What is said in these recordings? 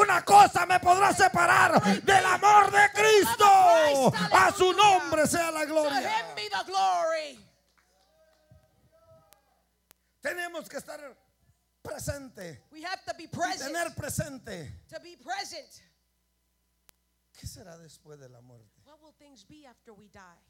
ninguna cosa me podrá separar del amor de Cristo. A su nombre sea la To gloria. him be the glory. Tenemos que estar presente. We have to be Y present. tener presente. To be present. ¿Qué será después de la muerte? What will things be after we die?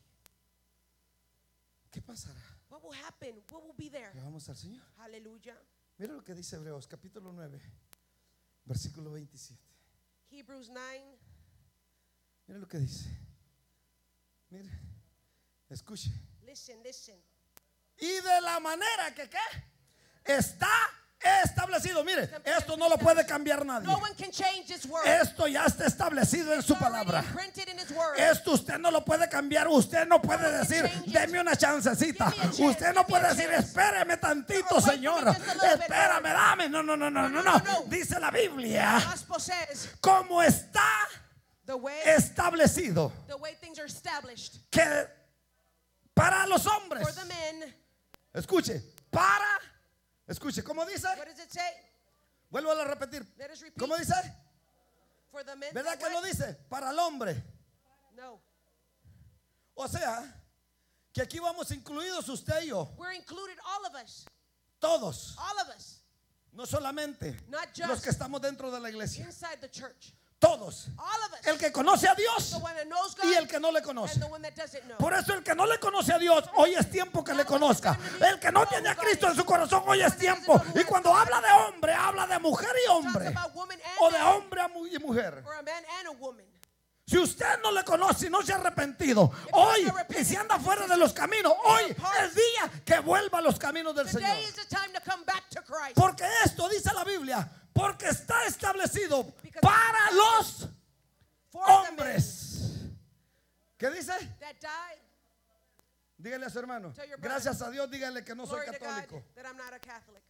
¿Qué pasará? What will happen? What will be there? Le vamos al Señor. Hallelujah. Mira lo que dice Hebreos capítulo 9, versículo 27. Hebrews 9. Mira lo que dice. Mira, escuche. Listen, listen. Y de la manera que ¿qué? Está establecido. Mire, esto no lo puede cambiar nadie. No one can change His word. Esto ya está establecido en su It's already palabra. imprinted in His word. Esto usted no lo puede cambiar. Usted no puede decir, deme una chancecita. Usted no puede decir, espéreme tantito, Señor. Espérame, dame. No, no, no, no, no, no. Dice la The Biblia, gospel says como está the way establecido, things are established que para los hombres, for the men. escuche, escuche, ¿cómo dice? What does it say? Vuelvo a repetir. Let us repeat. ¿Cómo dice? For the men. ¿Verdad that que lo what? dice? Para el hombre. No. O sea, que aquí vamos incluidos usted y yo. We're included, all of us. Todos. All of us. No solamente Not just los que estamos dentro de la iglesia. inside the church. Todos. All of us. El que conoce a Dios The one that knows God y el que no le conoce. and the one that doesn't know. Por eso el que no le conoce a Dios, hoy es tiempo que le conozca. El que no tiene a Cristo en su corazón, hoy es tiempo. Y cuando habla de hombre, habla de mujer y Talks hombre. about woman and O de man, hombre y mujer. or a man and a woman. Si usted no le conoce y no se ha arrepentido, hoy, y si anda fuera de los caminos, hoy es día que vuelva a los caminos del Señor. Today is the time to come back to Christ. Porque esto dice la Biblia, porque está establecido para los For the men hombres. ¿Qué dice? that die, Dígale a su hermano, Tell your brother. gracias a Dios, dígale que no soy glory to God católico. that I'm not a Catholic.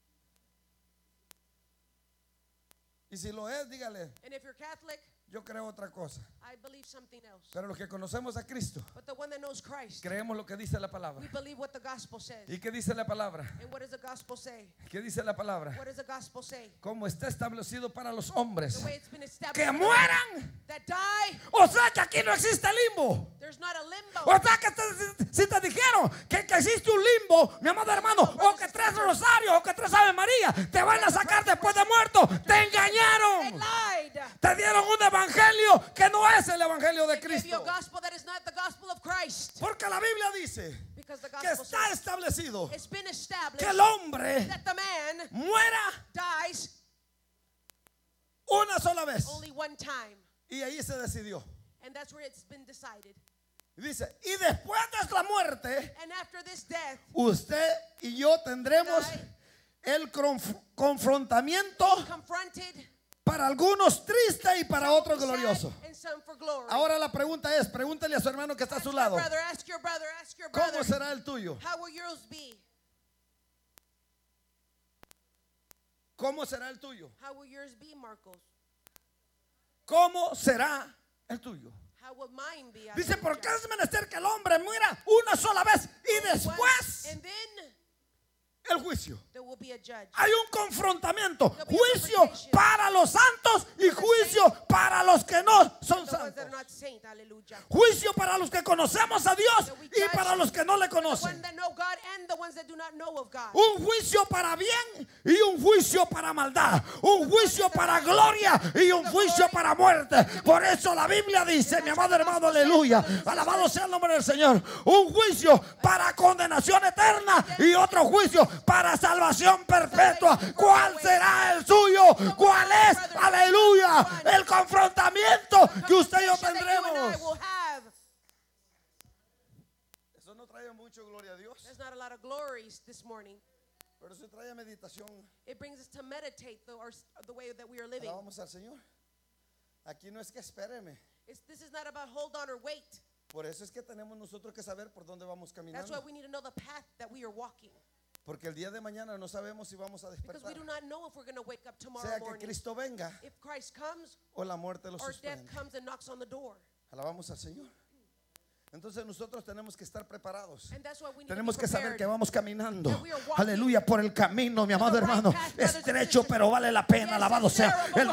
Y si lo es, dígale, And if you're Catholic, yo creo otra cosa. I believe something else. Pero los que conocemos a Cristo, But the one that knows Christ, creemos lo que dice la we palabra. believe what the gospel says. ¿Y qué dice la palabra? And what does the gospel say? ¿Qué dice la palabra? What does the gospel say? Como está establecido para los hombres The way it's been established que for the mueran. men that die, O sea que aquí no existe limbo. there's not a limbo. O sea que si te dijeron que existe un limbo, mi amado hermano, o que 3 rosarios, o que 3 Ave María, te van a sacar después de muerto, te They engañaron. lied. Te dieron un evangelio que no es el evangelio de They gave you a Cristo. gospel that is not the gospel of Christ. Porque la Biblia dice Because the que gospel está says establecido it's been established que el hombre that the man muera dies una sola vez. only one time. Y ahí se decidió. And that's where it's been decided. Y dice, y después de esta muerte, And after this death, usted y yo tendremos el confrontamiento, confronted, para algunos triste y para otros sad, glorioso. and some for glory. Ahora la pregunta es, pregúntale a su hermano que está a Ask su your lado, brother, ask your brother, ask your ¿cómo brother. será el tuyo? How will yours be? ¿Cómo será el tuyo? How will yours be, Marcos? ¿Cómo será el tuyo? How will mine be? Dice, Hallelujah. porque es menester que el hombre muera una sola vez y Once, después and then el juicio. there will be a judge. Hay un confrontamiento, juicio para los santos y juicio para los que no son The ones that santos. are not saint, hallelujah. Juicio para los que conocemos a Dios y para los que no le The ones conocen. that know God and the ones that do not know of God. Un juicio para bien y un juicio para maldad. Un juicio para gloria y un juicio para muerte. Por eso la Biblia dice, mi amado hermano, aleluya, alabado sea el nombre del Señor. Un juicio para condenación eterna y otro juicio para salvación perpetua. ¿Cuál será el suyo? ¿Cuál es, aleluya, el confrontamiento que usted y yo That you and I tendremos? will have. Eso no trae mucho gloria a Dios, There's not a lot of glories this morning. pero eso trae meditación. It brings us to meditate the way that we are living. Alabamos al Señor. Aquí no es que espéreme. This is not about hold on or wait. Por eso es que tenemos nosotros que saber por dónde vamos That's caminando. why we need to know the path that we are walking. Porque el día de mañana no sabemos si vamos a Because we despertar. do not know if we're going to wake up tomorrow Sea que morning. Cristo venga If Christ comes o la muerte lo or death suspende. comes and knocks on the door. Alabamos al Señor. Entonces nosotros tenemos que estar preparados. And that's why we need Tenemos to que be saber prepared. que vamos caminando, That we are walking aleluya, por el camino, mi amado the right hermano, path, brothers and estrecho, sisters. pero vale la pena, Yes, alabado it's sea narrow, but el